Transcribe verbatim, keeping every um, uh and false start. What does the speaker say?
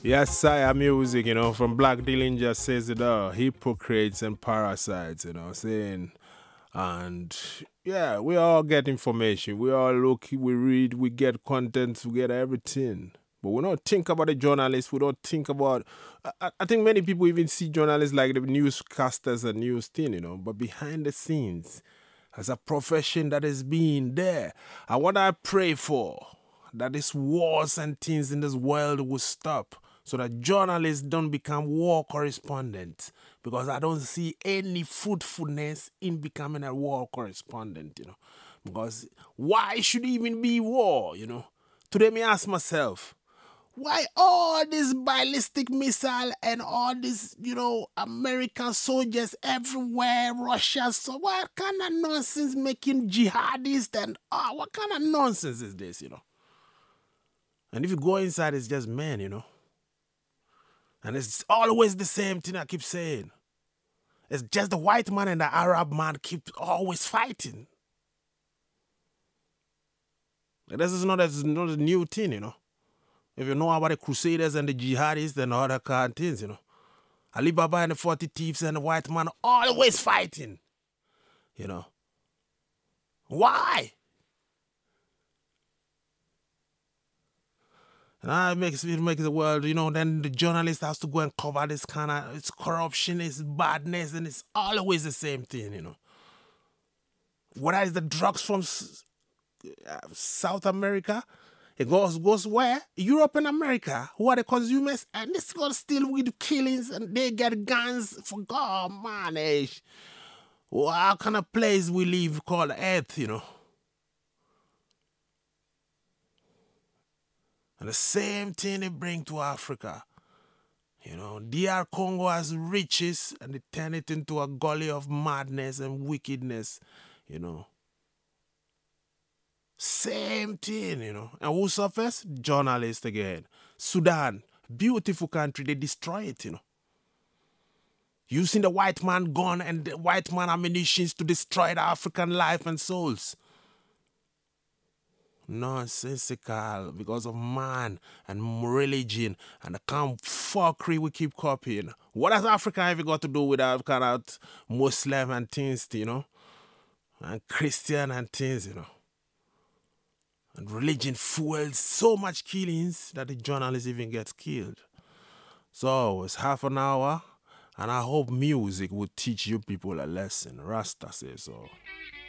Yes, Saya music, you know, from Black Dillinger says it all. Hypocrites and parasites, you know, saying, and yeah, we all get information. We all look, we read, we get content, we get everything. But we don't think about the journalists. We don't think about. I, I I think many people even see journalists like the newscasters and news thing, you know. But behind the scenes, as a profession that is being there, and what I pray for, that these wars and things in this world will stop so that journalists don't become war correspondents, because I don't see any fruitfulness in becoming a war correspondent, you know. Because why should it even be war, you know? Today me ask myself, why all this ballistic missile and all this, you know, American soldiers everywhere, Russia, so what kind of nonsense making jihadists and oh, what kind of nonsense is this, you know? And if you go inside, it's just men, you know. And it's always the same thing I keep saying. It's just the white man and the Arab man keep always fighting. And this is not a, not a new thing, you know. If you know about the Crusaders and the jihadists and other kind of things, you know. Ali Baba and the forty thieves and the white man always fighting, you know. Why? And that it makes it makes the world, you know, then the journalist has to go and cover this kind of, it's corruption, it's badness, and it's always the same thing, you know. Whether it's the drugs from uh, South America, it goes goes where? Europe and America, who are the consumers, and this goes still with killings, and they get guns for God, man, eh? What kind of place we live called Earth, you know? And the same thing they bring to Africa. You know, D R Congo has riches and they turn it into a gully of madness and wickedness, you know. Same thing, you know. And who suffers? Journalists again. Sudan, beautiful country, they destroy it, you know. Using the white man gun and the white man ammunitions to destroy the African life and souls. Nonsensical because of man and religion and the kind of fuckery we keep copying. What has Africa ever got to do with that kind of Muslim and things, you know? And Christian and things, you know? And religion fuels so much killings that the journalist even gets killed. So it's half an hour, and I hope music will teach you people a lesson. Rasta says so.